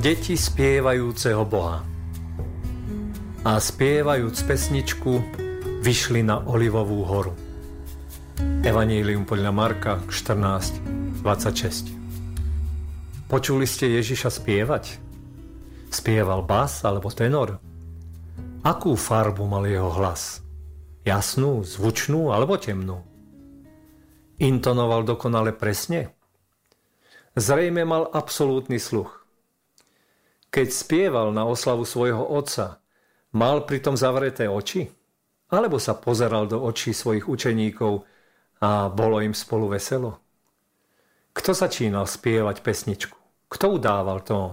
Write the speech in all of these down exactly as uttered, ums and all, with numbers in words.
Deti spievajúceho Boha. A spievajúc pesničku, vyšli na Olivovú horu. Evanjelium podľa Marka štrnásť dvadsaťšesť. Počuli ste Ježiša spievať? Spieval bas alebo tenor? Akú farbu mal jeho hlas? Jasnú, zvučnú alebo temnú? Intonoval dokonale presne? Zrejme mal absolútny sluch. Keď spieval na oslavu svojho otca, mal pritom zavreté oči? Alebo sa pozeral do očí svojich učeníkov a bolo im spolu veselo? Kto začínal spievať pesničku? Kto udával tón?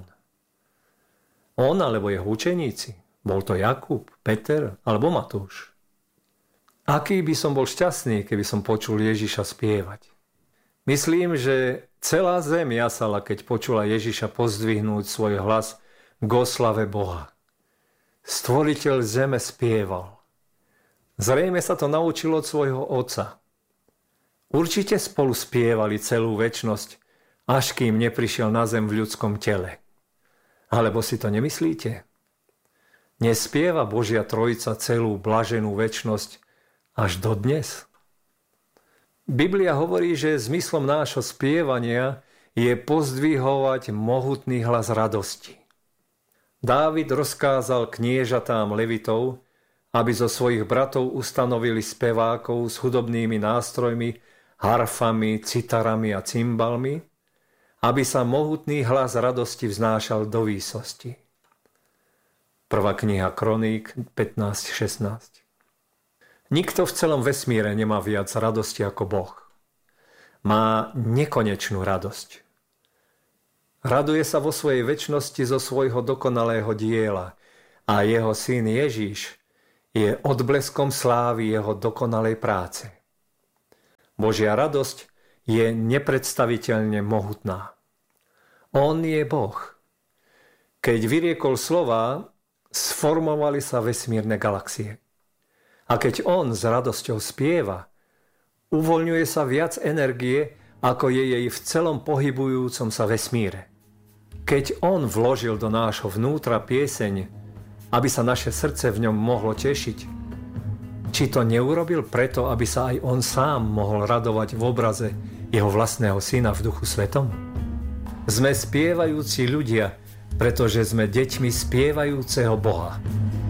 On alebo jeho učeníci? Bol to Jakub, Peter alebo Matúš? Aký by som bol šťastný, keby som počul Ježiša spievať? Myslím, že celá zem jasala, keď počula Ježiša pozdvihnúť svoj hlas k oslave Boha. Stvoriteľ zeme spieval. Zrejme sa to naučil od svojho otca. Určite spolu spievali celú večnosť, až kým neprišiel na zem v ľudskom tele. Alebo si to nemyslíte? Nespieva Božia Trojica celú blaženú večnosť až dodnes? Biblia hovorí, že zmyslom nášho spievania je pozdvihovať mohutný hlas radosti. Dávid rozkázal kniežatám Levitov, aby zo svojich bratov ustanovili spevákov s hudobnými nástrojmi, harfami, citarami a cymbalmi, aby sa mohutný hlas radosti vznášal do výsosti. Prvá kniha Kroník pätnásť šestnásť. Nikto v celom vesmíre nemá viac radosti ako Boh. Má nekonečnú radosť. Raduje sa vo svojej večnosti zo svojho dokonalého diela a jeho syn Ježíš je odbleskom slávy jeho dokonalej práce. Božia radosť je nepredstaviteľne mohutná. On je Boh. Keď vyriekol slová, sformovali sa vesmírne galaxie. A keď on s radosťou spieva, uvoľňuje sa viac energie, ako je jej v celom pohybujúcom sa vesmíre. Keď on vložil do nášho vnútra pieseň, aby sa naše srdce v ňom mohlo tešiť, či to neurobil preto, aby sa aj on sám mohol radovať v obraze jeho vlastného syna v Duchu Svetom? Sme spievajúci ľudia, pretože sme deťmi spievajúceho Boha.